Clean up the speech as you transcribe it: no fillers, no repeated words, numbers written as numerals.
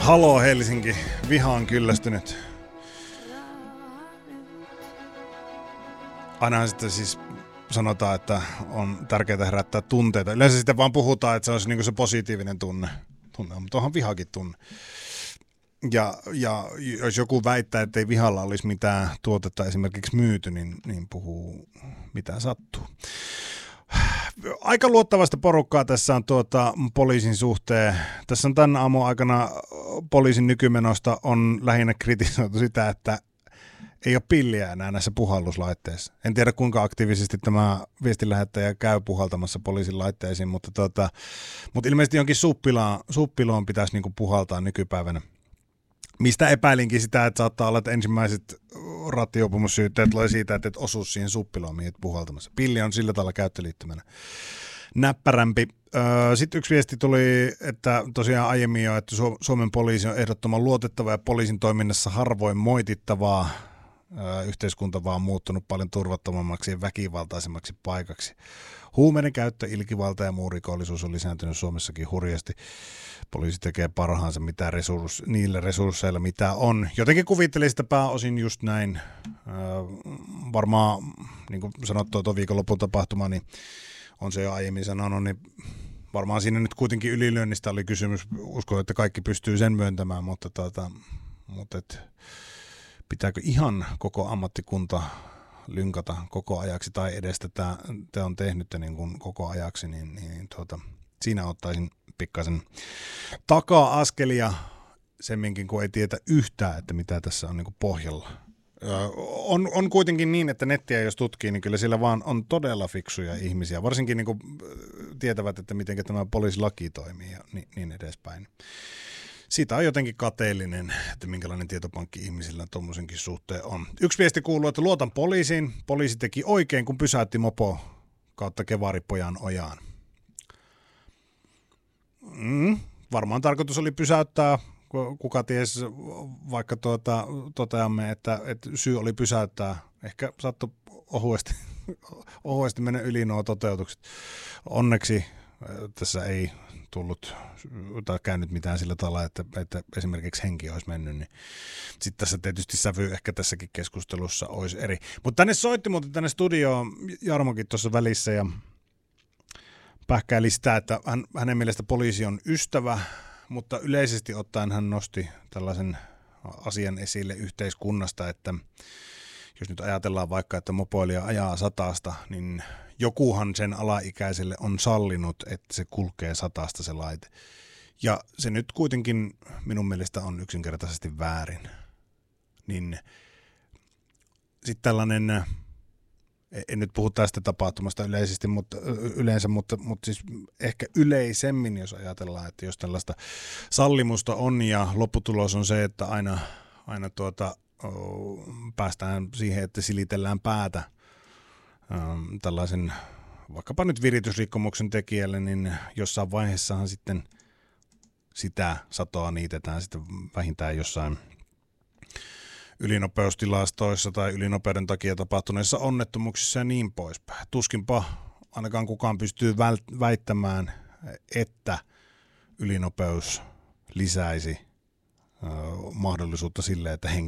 Halo Helsinki, viha on kyllästynyt. Ainahan sitten siis sanotaan, että on tärkeää herättää tunteita. Yleensä sitten vaan puhutaan, että se olisi niin kuin se positiivinen tunne, mutta onhan vihakin tunne. Ja jos joku väittää, että ei vihalla olisi mitään tuotetta esimerkiksi myyty, niin puhuu mitä sattuu. Aika luottavasta porukkaa tässä on poliisin suhteen. Tässä on tämän aamun aikana poliisin nykymenosta on lähinnä kritisoitu sitä, että ei ole pilliä enää näissä puhalluslaitteissa. En tiedä kuinka aktiivisesti tämä viestinlähettäjä käy puhaltamassa poliisin laitteisiin, mutta ilmeisesti jonkin suppiloon pitäisi niinku puhaltaa nykypäivänä. Mistä epäilinkin sitä, että saattaa olla, että ensimmäiset rattijuopumussyytteet tulee siitä, että et osu siihen suppiloon, mihin puhaltamassa. Pilli on sillä tavalla käyttöliittymänä näppärämpi. Sitten yksi viesti tuli, että tosiaan aiemmin jo, että Suomen poliisi on ehdottoman luotettava ja poliisin toiminnassa harvoin moitittavaa. Yhteiskunta vaan muuttunut paljon turvattomammaksi ja väkivaltaisemmaksi paikaksi. Huumeiden käyttö, ilkivalta ja muu rikollisuus on lisääntynyt Suomessakin hurjasti. Poliisi tekee parhaansa niillä resursseilla, mitä on. Jotenkin kuvittelin sitä pääosin just näin. Varmaan, niin kuin sanottua, tuo viikonlopun tapahtuma, niin on se jo aiemmin sanonut, niin varmaan siinä nyt kuitenkin ylilyönnistä oli kysymys. Uskon, että kaikki pystyy sen myöntämään, mutta pitääkö ihan koko ammattikunta lynkata koko ajaksi tai edes te on tehnyt niin kuin koko ajaksi, niin siinä ottaisin pikkasen taka-askelia semminkin, kun ei tiedä yhtään, että mitä tässä on niin kuin pohjalla. On kuitenkin niin, että nettiä jos tutkii, niin kyllä siellä vaan on todella fiksuja ihmisiä, varsinkin niin kuin tietävät, että miten tämä poliisilaki toimii ja niin edespäin. Siitä on jotenkin kateellinen, että minkälainen tietopankki ihmisillä tuommoisenkin suhteen on. Yksi viesti kuuluu, että luotan poliisiin. Poliisi teki oikein, kun pysäytti mopo kautta kevaripojan ojaan. Varmaan tarkoitus oli pysäyttää, kuka ties, vaikka toteamme, että syy oli pysäyttää. Ehkä saattoi ohuesti mennä yli nuo toteutukset. Onneksi tässä ei tullut tai käynyt mitään sillä tavalla, että esimerkiksi henki olisi mennyt, niin sitten tässä tietysti sävy ehkä tässäkin keskustelussa olisi eri. Mutta tänne soitti muuten tänne studioon Jarmokin tuossa välissä ja pähkäili sitä, että hänen mielestä poliisi on ystävä, mutta yleisesti ottaen hän nosti tällaisen asian esille yhteiskunnasta, että jos nyt ajatellaan vaikka, että mopoilija ajaa 100, niin jokuhan sen alaikäiselle on sallinut, että se kulkee 100 se laite. Ja se nyt kuitenkin minun mielestä on yksinkertaisesti väärin. Niin sitten tällainen, en nyt puhu tästä tapahtumasta yleisesti, mutta siis ehkä yleisemmin, jos ajatellaan, että jos tällaista sallimusta on ja lopputulos on se, että aina päästään siihen, että silitellään päätä tällaisen vaikkapa nyt viritysrikkomuksen tekijälle, niin jossain vaiheessahan sitten sitä satoa niitetään sitten vähintään jossain ylinopeustilastoissa tai ylinopeuden takia tapahtuneissa onnettomuuksissa ja niin poispäin. Tuskinpa ainakaan kukaan pystyy väittämään, että ylinopeus lisäisi mahdollisuutta sille, että